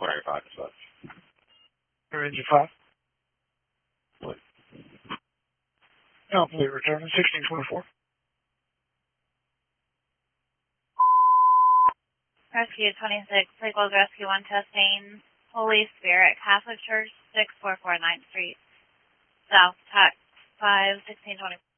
5 and such. Or engine 5? What? No, please return 1624. Rescue 26, Lakewood Rescue 1 testing Holy Spirit Catholic Church, 644 9th Street, South, Tax 5, 1624.